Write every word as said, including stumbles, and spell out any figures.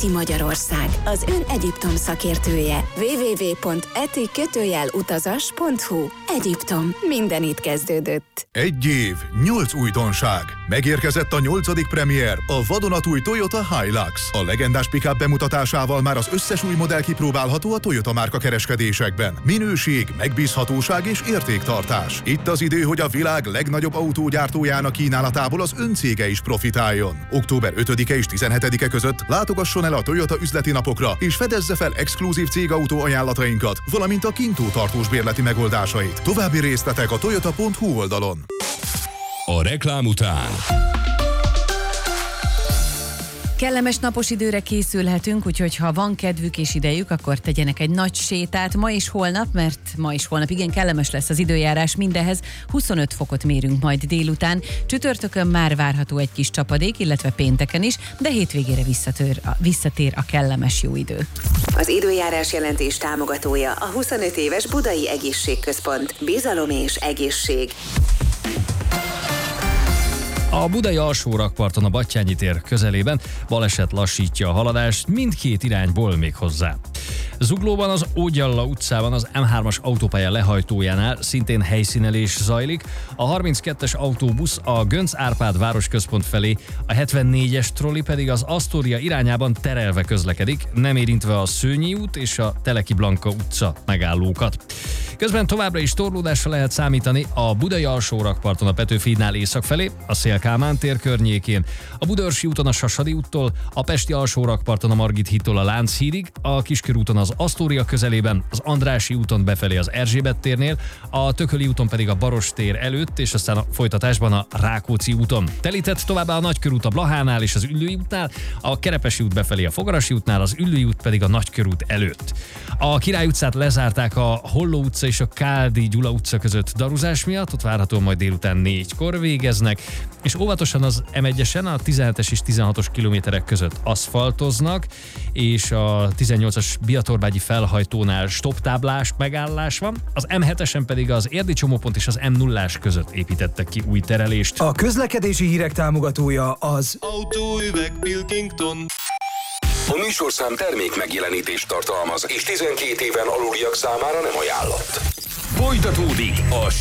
eti Magyarország, az ön Egyiptom szakértője. double-u double-u double-u pont eti utazas pont hu. Egyiptom. Minden itt kezdődött. Egy év, nyolc újdonság. Megérkezett a nyolcadik premier, a vadonatúj Toyota Hilux. A legendás pick-up bemutatásával már az összes új modell kipróbálható a Toyota márka kereskedésekben. Minőség, megbízhatóság és értéktartás. Itt az idő, hogy a világ legnagyobb autógyártójának kínálatából az ön cége is profitáljon. október ötödike és tizenhetedike között látogasson el a Toyota üzleti napokra, és fedezze fel exkluzív cégautó ajánlatainkat, valamint a kintó tartós bérleti megoldásait. További részletek a toyota pont hu oldalon. A reklám után. Kellemes napos időre készülhetünk, úgyhogy ha van kedvük és idejük, akkor tegyenek egy nagy sétát ma és holnap, mert ma és holnap igen kellemes lesz az időjárás mindenhez. huszonöt fokot mérünk majd délután. Csütörtökön már várható egy kis csapadék, illetve pénteken is, de hétvégére visszatér a, visszatér a kellemes jó idő. Az időjárás jelentés támogatója a huszonöt éves Budai Egészségközpont. Bizalom és egészség. A budai alsórakparton a Battyányi tér közelében baleset lassítja a haladást mindkét irányból még hozzá. Zuglóban az Ógyalla utcában az em hármas autópálya lehajtójánál szintén helyszínelés zajlik. A harminckettes autóbusz a Göncz Árpád városközpont felé, a hetvennégyes troli pedig az Asztória irányában terelve közlekedik, nem érintve a Szőnyi út és a Teleki Blanka utca megállókat. Közben továbbra is torlódásra lehet számítani a budai alsórakparton a Petőfi hídnál észak felé, a Széll-Kálmán tér környékén, a Budaörsi úton a Sasadi úttól, a Pesti alsórakparton a Margit hídtól a Lánchídig, a Kiskörúton az Asztória közelében, az Andrássy úton befelé az Erzsébet térnél, a Tököli úton pedig a Baross tér előtt, és aztán a folytatásban a Rákóczi úton. Telített továbbá a Nagykörút a Blahánál és az Üllői útnál, a Kerepesi út befelé a Fogarasi útnál, az Üllői út pedig a Nagykörút előtt. A Király utcát lezárták a Holló utca és a Káldi Gyula utca között daruzás miatt, ott várhatóan majd délután négykor végeznek, és óvatosan az em egyesen a tizenhetes és tizenhatos kilométerek között aszfaltoznak, és a tizennyolcas Biatorbágyi felhajtónál stopptáblás megállás van, az em hetesen pedig az Érdi csomópont és az em nullás között építettek ki új terelést. A közlekedési hírek támogatója az Autóüveg Pilkington. A műsorszám termék megjelenítést tartalmaz, és tizenkét éven aluliak számára nem ajánlott. Folytatódik a